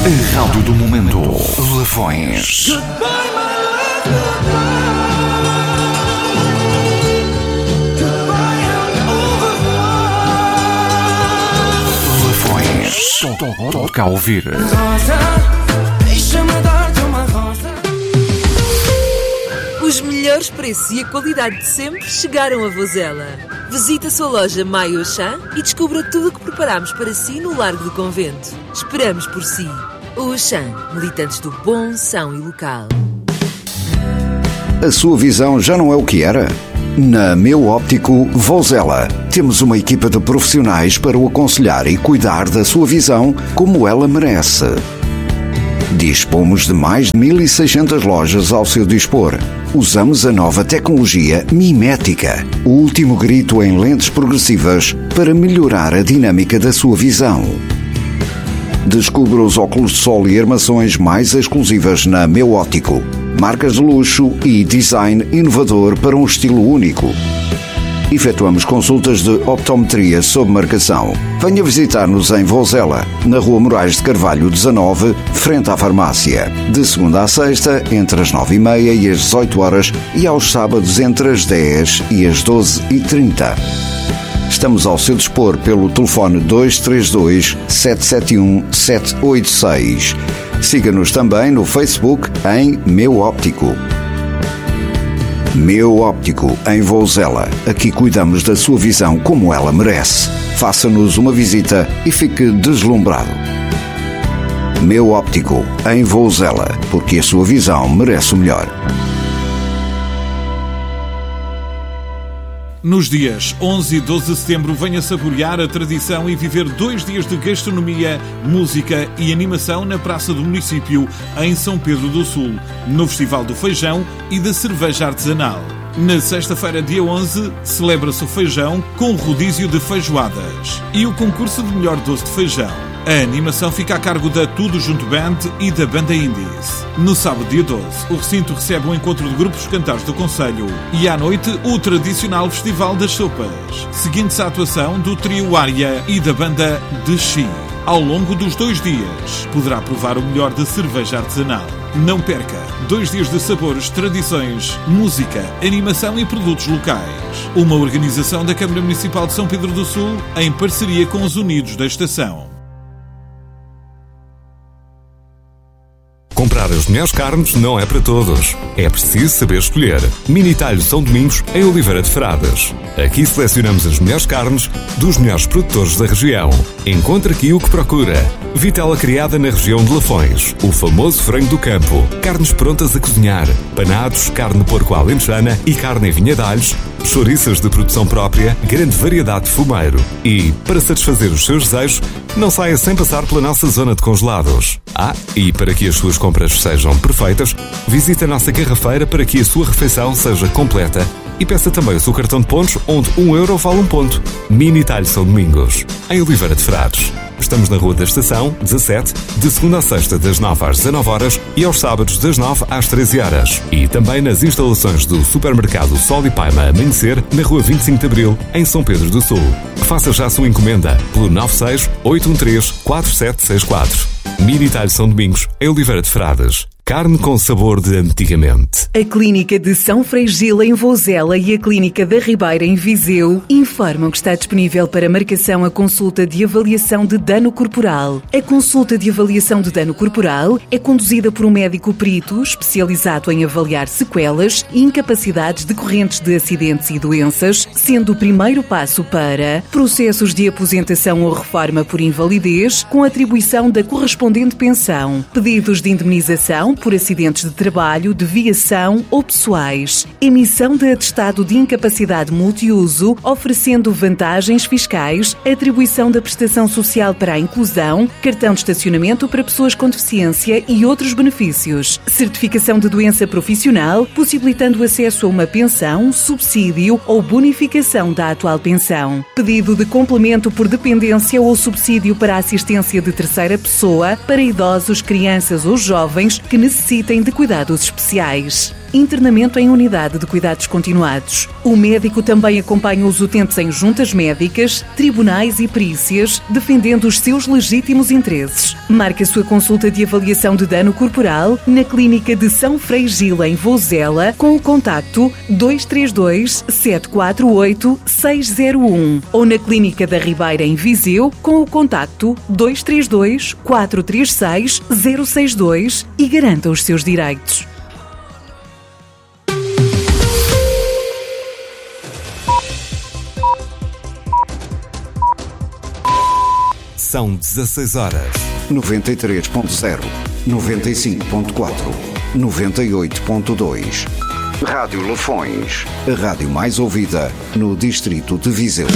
A rádio do momento. Lafões. Lafões. Toca a ouvir. Os melhores preços e a qualidade de sempre chegaram a Vozela. Visite a sua loja Maio Auchan e descubra tudo o que preparamos para si no Largo do Convento. Esperamos por si. O Auchan, militantes do bom, são e local. A sua visão já não é o que era? Na Meu Óptico Vozela, temos uma equipa de profissionais para o aconselhar e cuidar da sua visão como ela merece. Dispomos de mais de 1.600 lojas ao seu dispor. Usamos a nova tecnologia mimética, o último grito em lentes progressivas para melhorar a dinâmica da sua visão. Descubra os óculos de sol e armações mais exclusivas na Meu Óptico. Marcas de luxo e design inovador para um estilo único. Efetuamos consultas de optometria sob marcação. Venha visitar-nos em Vozela, na Rua Moraes de Carvalho 19, frente à farmácia. De segunda a sexta, entre as 9h30 e as 18 horas e aos sábados entre as 10 e as 12h30. Estamos ao seu dispor pelo telefone 232 771 786. Siga-nos também no Facebook em Meu Óptico. Meu Óptico, em Vozela. Aqui cuidamos da sua visão como ela merece. Faça-nos uma visita e fique deslumbrado. Meu Óptico, em Vozela, porque a sua visão merece o melhor. Nos dias 11 e 12 de setembro, venha saborear a tradição e viver 2 dias de gastronomia, música e animação na Praça do Município, em São Pedro do Sul, no Festival do Feijão e da Cerveja Artesanal. Na sexta-feira, dia 11, celebra-se o feijão com rodízio de feijoadas e o concurso de melhor doce de feijão. A animação fica a cargo da Tudo Junto Band e da Banda Indies. No sábado, dia 12, o recinto recebe um encontro de grupos cantares do concelho e à noite o tradicional Festival das Sopas, seguindo-se a atuação do trio Ária e da Banda de Chi. Ao longo dos 2 dias, poderá provar o melhor da cerveja artesanal. Não perca 2 dias de sabores, tradições, música, animação e produtos locais. Uma organização da Câmara Municipal de São Pedro do Sul em parceria com os Unidos da Estação. Comprar as melhores carnes não é para todos. É preciso saber escolher. Mini Talho São Domingos, em Oliveira de Frades. Aqui selecionamos as melhores carnes dos melhores produtores da região. Encontre aqui o que procura. Vitela criada na região de Lafões. O famoso frango do campo. Carnes prontas a cozinhar. Panados, carne de porco alentejana e carne em vinha de alhos. Chouriças de produção própria, grande variedade de fumeiro. E, para satisfazer os seus desejos, não saia sem passar pela nossa zona de congelados. E para que as suas compras sejam perfeitas, visite a nossa garrafeira para que a sua refeição seja completa e peça também o seu cartão de pontos, onde €1 vale 1 ponto. Mini Talho São Domingos, em Oliveira de Frades. Estamos na Rua da Estação, 17, de segunda a sexta, das 9 às 19 horas e aos sábados, das 9 às 13 horas. E também nas instalações do supermercado Sol e Paima Amanhecer, na Rua 25 de Abril, em São Pedro do Sul. Faça já a sua encomenda pelo 96 813 4764. Mini Talho São Domingos, em Oliveira de Frades. Carne com sabor de antigamente. A Clínica de São Freigila em Vozela e a Clínica da Ribeira em Viseu informam que está disponível para marcação a consulta de avaliação de dano corporal. A consulta de avaliação de dano corporal é conduzida por um médico perito especializado em avaliar sequelas e incapacidades decorrentes de acidentes e doenças, sendo o primeiro passo para processos de aposentação ou reforma por invalidez com atribuição da correspondente pensão, pedidos de indemnização por acidentes de trabalho, de viação ou pessoais, emissão de atestado de incapacidade multiuso, oferecendo vantagens fiscais, atribuição da prestação social para a inclusão, cartão de estacionamento para pessoas com deficiência e outros benefícios, certificação de doença profissional, possibilitando o acesso a uma pensão, subsídio ou bonificação da atual pensão, pedido de complemento por dependência ou subsídio para a assistência de terceira pessoa para idosos, crianças ou jovens que necessitem de cuidados especiais. internamento em unidade de cuidados continuados. O médico também acompanha os utentes em juntas médicas, tribunais e perícias, defendendo os seus legítimos interesses. Marque a sua consulta de avaliação de dano corporal na Clínica de São Freigila, em Vozela, com o contacto 232 748 601 ou na Clínica da Ribeira, em Viseu, com o contacto 232 436 062 e garanta os seus direitos. São 16 horas. 93.0, 95.4, 98.2. Rádio Lafões, a rádio mais ouvida no distrito de Viseu.